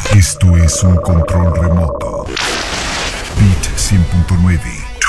Esto es un control remoto. Beat 100.9.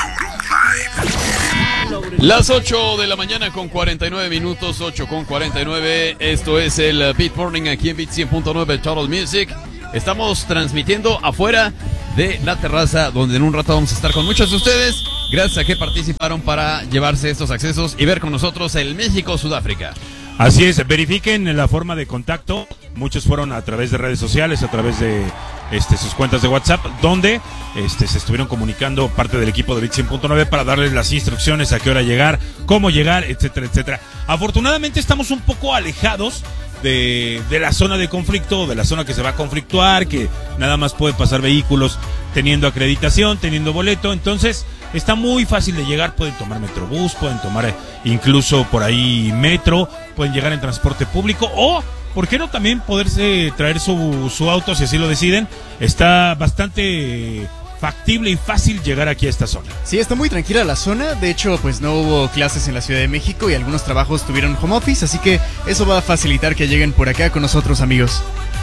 Las 8 de la mañana con 49 minutos, 8 con 49. Esto es el Beat Morning aquí en Beat 100.9 Total Music. Estamos transmitiendo afuera de la terraza, donde en un rato vamos a estar con muchos de ustedes. Gracias a que participaron para llevarse estos accesos y ver con nosotros el México-Sudáfrica. Así es, verifiquen la forma de contacto. Muchos fueron a través de redes sociales, a través de sus cuentas de WhatsApp, donde se estuvieron comunicando parte del equipo de Beat 100.9 para darles las instrucciones a qué hora llegar, cómo llegar, etcétera, etcétera. Afortunadamente estamos un poco alejados de la zona de conflicto, de la zona que se va a conflictuar, que nada más puede pasar vehículos teniendo acreditación, teniendo boleto. Entonces está muy fácil de llegar. Pueden tomar Metrobús, pueden tomar incluso por ahí metro, pueden llegar en transporte público, o ¿por qué no también poderse traer su auto si así lo deciden? Está bastante factible y fácil llegar aquí a esta zona. Sí, está muy tranquila la zona. De hecho, pues no hubo clases en la Ciudad de México y algunos trabajos tuvieron home office, así que eso va a facilitar que lleguen por acá con nosotros, amigos.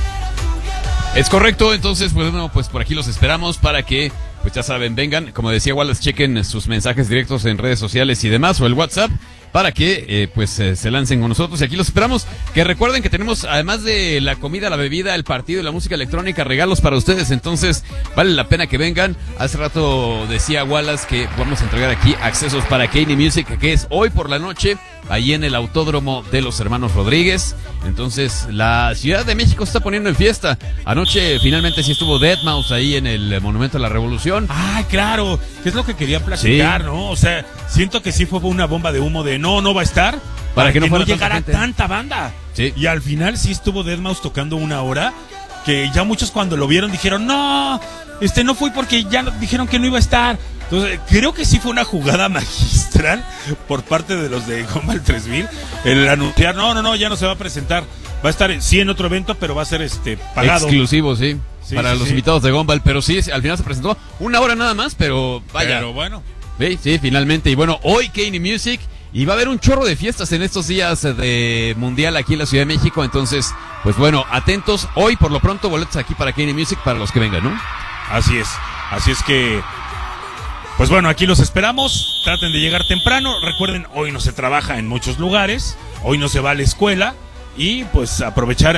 Es correcto, entonces, pues bueno, pues por aquí los esperamos para que, pues ya saben, vengan. Como decía Wallace, chequen sus mensajes directos en redes sociales y demás, o el WhatsApp, para que se lancen con nosotros, y aquí los esperamos. Que recuerden que tenemos, además de la comida, la bebida, el partido y la música electrónica, regalos para ustedes, entonces vale la pena que vengan. Hace rato decía Wallace que vamos a entregar aquí accesos para Kanye Music, que es hoy por la noche, ahí en el Autódromo de los Hermanos Rodríguez. Entonces la Ciudad de México se está poniendo en fiesta. Anoche finalmente sí estuvo Deadmau5 ahí en el Monumento a la Revolución. Ah, claro, que es lo que quería platicar, sí. ¿No? O sea, siento que sí fue una bomba de humo de no va a estar, para que no llegara tanta banda. Sí. Y al final sí estuvo Deadmau5 tocando una hora, que ya muchos cuando lo vieron dijeron, no fui porque ya dijeron que no iba a estar. Entonces, creo que sí fue una jugada magistral por parte de los de Gumball 3000, el anunciar, no, ya no se va a presentar. Va a estar, sí, en otro evento, pero va a ser pagado. Exclusivo, sí, para los invitados de Gumball, pero sí, al final se presentó una hora nada más, pero vaya. Pero bueno. Sí, finalmente. Y bueno, hoy Kanye Music, y va a haber un chorro de fiestas en estos días de Mundial aquí en la Ciudad de México. Entonces, pues bueno, atentos. Hoy, por lo pronto, boletos aquí para Kanye Music para los que vengan, ¿no? Así es que, pues bueno, aquí los esperamos. Traten de llegar temprano. Recuerden, hoy no se trabaja en muchos lugares, hoy no se va a la escuela, y pues aprovechar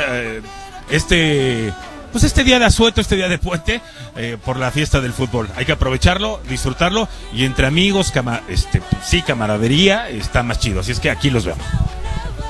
este día de asueto, este día de puente, por la fiesta del fútbol. Hay que aprovecharlo, disfrutarlo, y entre amigos, camaradería, está más chido. Así es que aquí los vemos.